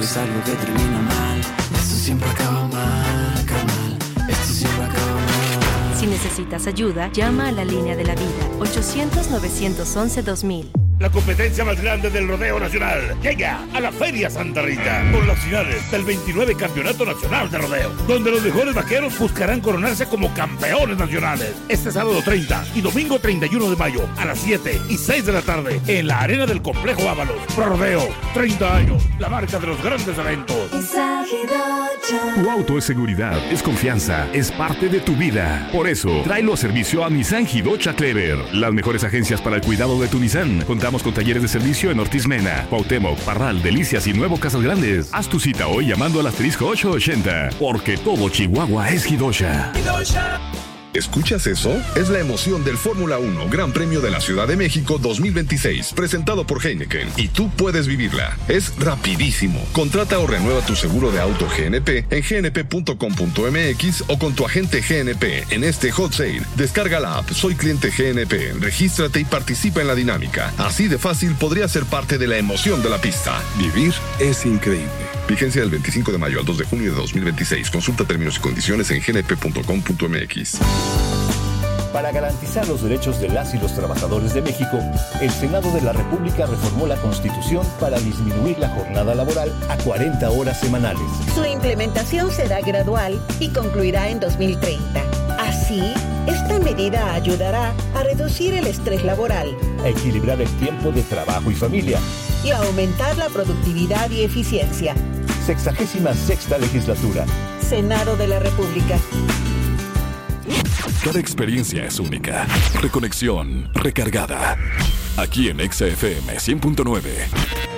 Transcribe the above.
es algo que termina mal. Esto siempre acaba mal, carnal. Esto siempre acaba mal. Si necesitas ayuda, llama a la línea de la vida, 800-911-2000. La competencia más grande del rodeo nacional llega a la Feria Santa Rita con las finales del 29 Campeonato Nacional de Rodeo, donde los mejores vaqueros buscarán coronarse como campeones nacionales. Este sábado 30 y domingo 31 de mayo a las 7 y 6 de la tarde en la arena del Complejo Ábalos. Pro Rodeo, 30 años, la marca de los grandes eventos. Tu auto es seguridad, es confianza, es parte de tu vida. Por eso, tráelo a servicio a Nissan Hidocha Clever. Las mejores agencias para el cuidado de tu Nissan. Contamos con talleres de servicio en Ortiz Mena, Cuauhtémoc, Parral, Delicias y Nuevo Casas Grandes. Haz tu cita hoy llamando al asterisco 880, porque todo Chihuahua es Hidocha. ¿Escuchas eso? Es la emoción del Fórmula 1 Gran Premio de la Ciudad de México 2026, presentado por Heineken, y tú puedes vivirla. Es rapidísimo. Contrata o renueva tu seguro de auto GNP en gnp.com.mx o con tu agente GNP en este hot sale. Descarga la app Soy Cliente GNP, regístrate y participa en la dinámica. Así de fácil podrías ser parte de la emoción de la pista. Vivir es increíble. Vigencia del 25 de mayo al 2 de junio de 2026. Consulta términos y condiciones en gnp.com.mx. Para garantizar los derechos de las y los trabajadores de México, el Senado de la República reformó la Constitución para disminuir la jornada laboral a 40 horas semanales. Su implementación será gradual y concluirá en 2030. Así, esta medida ayudará a reducir el estrés laboral, a equilibrar el tiempo de trabajo y familia y a aumentar la productividad y eficiencia. 66ª legislatura. Senado de la República. Cada experiencia es única. Reconexión recargada. Aquí en Exa FM 100.9.